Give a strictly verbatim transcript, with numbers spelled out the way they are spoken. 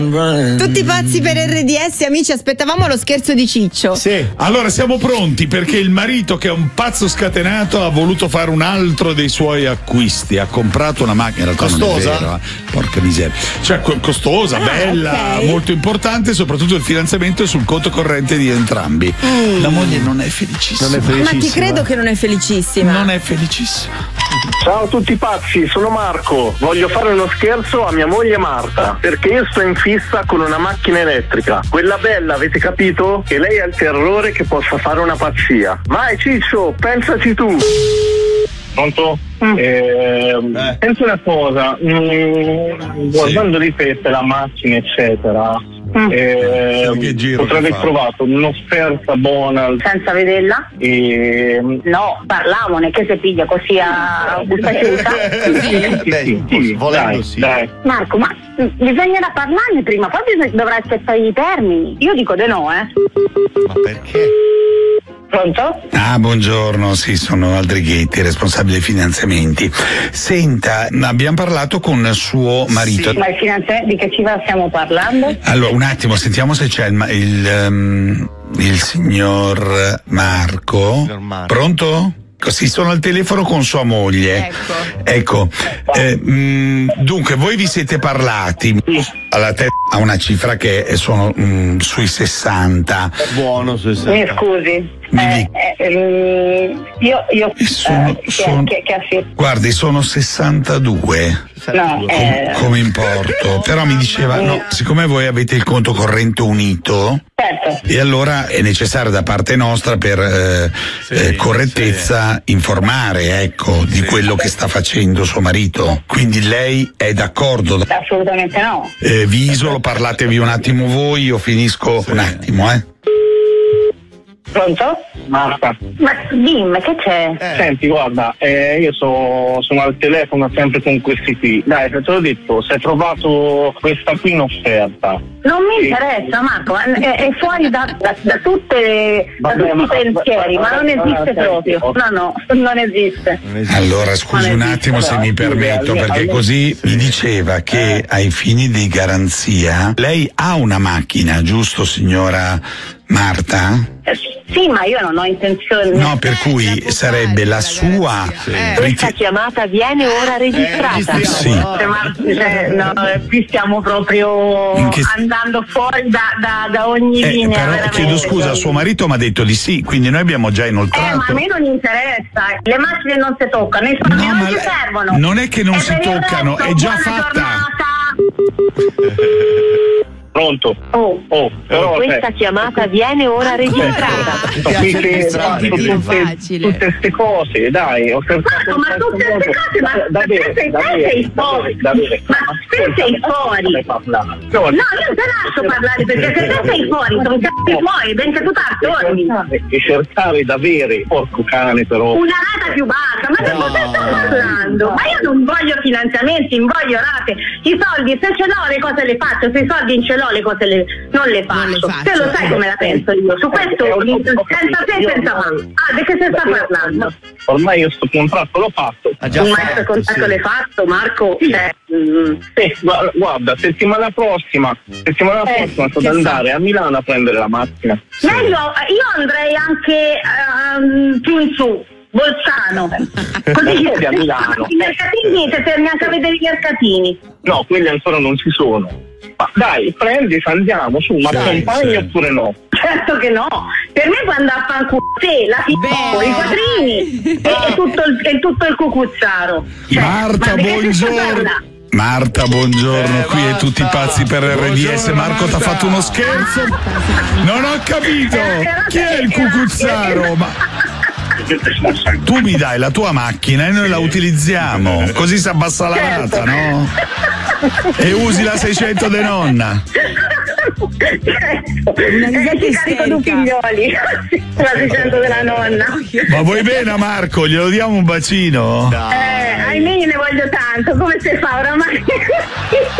Tutti pazzi per R D S, amici, aspettavamo lo scherzo di Ciccio. Sì. Allora siamo pronti perché il marito, che è un pazzo scatenato, ha voluto fare un altro dei suoi acquisti. Ha comprato una macchina, in realtà costosa? Non è vero, eh. Porca miseria. Cioè co- costosa, ah, bella, okay. Molto importante, soprattutto il finanziamento sul conto corrente di entrambi. Mm. La moglie non è felicissima. Non è felicissima. Ma ti credo che non è felicissima. Non è felicissima. Ciao a tutti pazzi, sono Marco. Voglio fare uno scherzo a mia moglie Marta, perché io sto in fissa con una macchina elettrica. Quella bella, avete capito? Che lei ha il terrore che possa fare una pazzia. Vai Ciccio, pensaci tu. Pronto? Mm. Eh, eh. Penso una cosa, mm, guardando sì. Riflette la macchina eccetera, mm. eh, potrei aver trovato un'offerta buona senza vederla? E... no, parlavone, che se piglia così a busta chiusa. Sì, sì, sì, sì, volendo, dai, sì. Dai. Marco, ma bisognerà parlarne prima, poi dovrà aspettare i termini. Io dico di no, eh. Ma perché? Pronto? Ah, buongiorno, sì, sono Aldrighetti, responsabile dei finanziamenti. Senta, abbiamo parlato con suo marito. Sì. Ma il finanziamento, di che cifra stiamo parlando? Allora, un attimo, sentiamo se c'è il, il, um, il signor Marco. Signor Marco. Pronto? Sì, sono al telefono con sua moglie. Ecco. Ecco. Eh, mh, dunque, voi vi siete parlati. Alla te ha una cifra che sono mh, sui sessanta. Buono, sui sessanta. Mi scusi. Eh, eh, io, io sono, eh, sono, che, che, che guardi, sono sessantadue. No, eh, come importo, però mi diceva no, siccome voi avete il conto corrente unito, certo. E allora è necessario da parte nostra per eh, sì, eh, correttezza sì. informare, ecco, di sì. quello che sta facendo suo marito. Quindi lei è d'accordo? Assolutamente no. Eh, vi isolo, parlatevi un attimo voi, io finisco sì. un attimo, eh. Pronto? Marta. Ma dimmi, che c'è? Eh. Senti, guarda, eh, io so, sono al telefono sempre con questi qui. Dai, te l'ho detto, se hai trovato questa qui in offerta. Non mi interessa, Marco, è, è fuori da, da, da tutte da Vabbè, tutti i pensieri, ma, ma non esiste ma, proprio. No, no, non esiste. Allora, scusi un attimo se mi permetto, perché così mi diceva che ai fini di garanzia lei ha una macchina, giusto signora Marta? Eh, sì, ma io non ho intenzione. No, per cui sarebbe la sua. Sì. Eh, questa chiamata viene ora registrata. Eh, sì. Ma, cioè, no, qui stiamo proprio che... andando fuori da, da, da ogni eh, linea. Però veramente. chiedo scusa, suo marito mi ha detto di sì, quindi noi abbiamo già inoltrato. Eh, ma a me non interessa. Le macchine non si toccano, i soldi no, non ma ci le... servono. Non è che non e si toccano, resto, è già buona fatta. Giornata. Pronto? Oh, oh però, questa cioè, chiamata viene ora registrata. Tutte queste cose, dai, ho cercato. Ma tutte queste cose, ma davvero, te sei fuori. Ma te sei fuori. No, io te lascio parlare perché se te sei fuori, sono cazzi fuori, benché tu t'attorni. E cercare d'avere, porco cane però. Una rata più bassa, ma che cosa stai parlando? Ma io non voglio finanziamenti, non voglio rate. I soldi, se ce l'ho le cose le faccio, se i soldi in ce l'ho le cose le, non le faccio. Non le faccio. Te lo sai come la penso io. Su questo senza te e senza ma. Ah, di che se sta parlando? Ormai io sto contratto l'ho fatto. Ormai questo contratto l'hai fatto, Marco? Sì. Eh, mm. sì, guarda, settimana prossima, settimana eh, prossima sto ad andare fa? a Milano a prendere la macchina. Sì. Meglio, io andrei anche um, più in su. Bolzano, così a Milano. I mercatini, se fermi anche a vedere i mercatini. No, quelli ancora non ci sono. Ma dai, prendi, andiamo su, ma accompagni oppure no? Certo che no, per me puoi andare a fanculo te, la figlio, i quadrini e, e, tutto il, e tutto il cucuzzaro. Cioè, Marta, buongiorno. Marta, buongiorno, eh, qui è tutti pazzi per R D S. Marco ti ha fatto uno scherzo? Non ho capito. Chi è il cucuzzaro? Ma... Tu mi dai la tua macchina e noi la utilizziamo, così si abbassa la rata, no? E usi la seicento de nonna. Una risata isterica. Due figlioli, la seicento della nonna. Ma vuoi bene a Marco? Glielo diamo un bacino? Eh, ai miei ne voglio tanto, come si fa oramai?